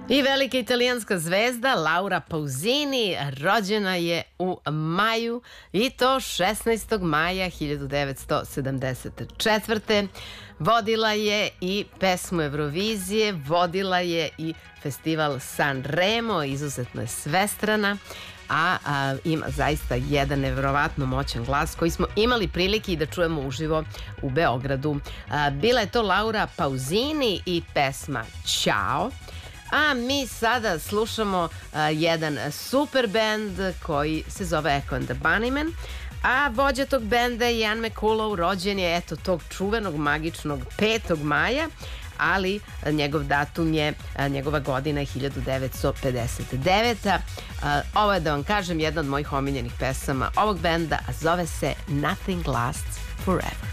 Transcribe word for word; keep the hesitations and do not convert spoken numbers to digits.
I velika italijanska zvezda Laura Pausini rođena je u maju i to šesnaestog maja hiljadu devetsto sedamdeset četvrte. Vodila je i pesmu Eurovizije, vodila je i festival Sanremo, izuzetno je svestrana, a, a ima zaista jedan nevjerovatno moćan glas koji smo imali prilike i da čujemo uživo u Beogradu. A, bila je to Laura Pausini i pesma Ćao. A mi sada slušamo uh, jedan super band koji se zove Echo and the Bunnymen, a vođa tog benda je Ian McCullough, rođen je eto tog čuvenog magičnog petog maja, ali njegov datum je, njegova godina je hiljadu devetsto pedeset deveta. Uh, ovo je, da vam kažem, jedna od mojih omiljenih pesama ovog benda, a zove se Nothing Lasts Forever.